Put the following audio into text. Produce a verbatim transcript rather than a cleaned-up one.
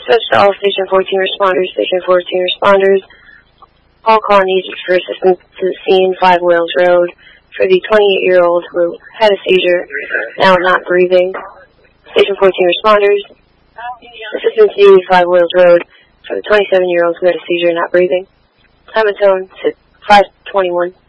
Switch to all Station fourteen responders. Station fourteen responders. All call needed for assistance to the scene, Five Wales Road, for the twenty-eight-year-old who had a seizure, now not breathing. Station fourteen responders. Assistance needed, Five Wales Road, for the twenty-seven-year-old who had a seizure, not breathing. Time and tone, five twenty-one.